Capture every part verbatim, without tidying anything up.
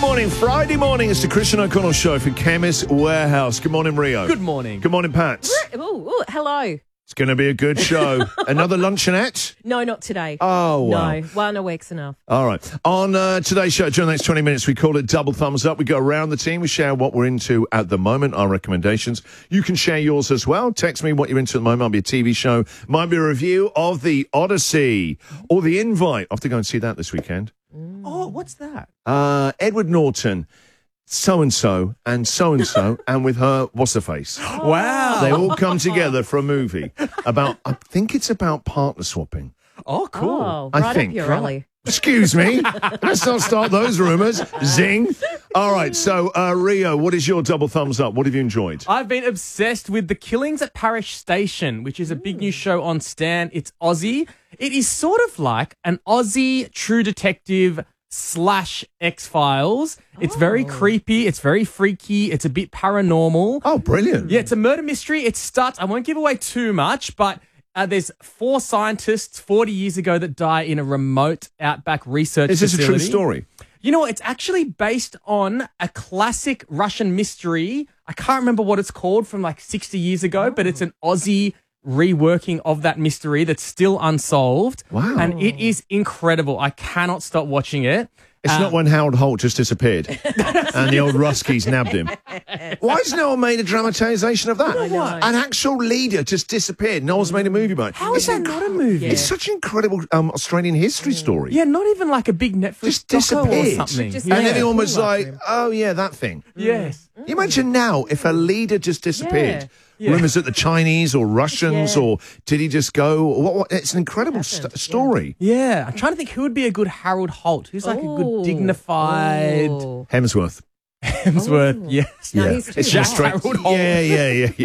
Good morning. Friday morning. It's the Christian O'Connell Show for Chemist Warehouse. Good morning, Rio. Good morning. Good morning, Pat. Ooh, ooh, hello. It's going to be a good show. Another luncheonette? No, not today. Oh, wow. No, one a week's enough. All right. On uh, today's show, during the next twenty minutes, we call it Double Thumbs Up. We go around the team. We share what we're into at the moment, our recommendations. You can share yours as well. Text me what you're into at the moment. Might be a T V show. Might be a review of The Odyssey or The Invite. I have to go and see that this weekend. Mm. Oh, what's that? Uh, Edward Norton, so-and-so, and so-and-so, and with her, what's her face? Wow. They all come together for a movie about, I think it's about partner swapping. Oh, cool. Oh, I right think. up your alley. Excuse me. Let's not start those rumours. Zing. All right, so, uh, Rio, what is your double thumbs up? What have you enjoyed? I've been obsessed with The Killings at Parish Station, which is a big new show on Stan. It's Aussie. It is sort of like an Aussie True Detective slash X-Files. It's very creepy. It's very freaky. It's a bit paranormal. Oh, brilliant. Yeah, it's a murder mystery. It starts, I won't give away too much, but uh, there's four scientists forty years ago that die in a remote outback research Is this facility. a true story? You know what? It's actually based on a classic Russian mystery. I can't remember what it's called from like sixty years ago, Oh. but it's an Aussie reworking of that mystery that's still unsolved. Wow. And it is incredible. I cannot stop watching it. It's Uh, not when Harold Holt just disappeared and the old Ruskies nabbed him. Why has no one made a dramatisation of that? I know. An actual leader just disappeared. No one's made a movie about it. How is It's that not a movie? It's such an incredible um, Australian history story. Yeah, not even like a big Netflix Just doco or disappeared. something. Just- Yeah. And everyone was Cool like, after him. oh, yeah, that thing. Yes. Can you imagine now if a leader just disappeared? Yeah. Yeah. Rumours that the Chinese or Russians Yeah. or did he just go? What, what, it's an incredible st- Happened, yeah. story. Yeah. I'm trying to think who would be a good Harold Holt. Who's like a Ooh. good dignified Ooh. Hemsworth. Hemsworth. Oh. Yes. No, yeah, he's too it's just hot. straight. Yeah, yeah, yeah,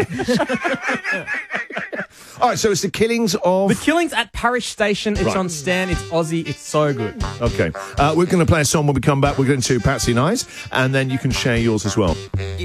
yeah. All right, so it's the killings of. The Killings at Parish Station. It's Right. on Stan. It's Aussie. It's so good. Okay, uh, we're going to play a song when we come back. We're going to Patsy and Eyes, and then you can share yours as well.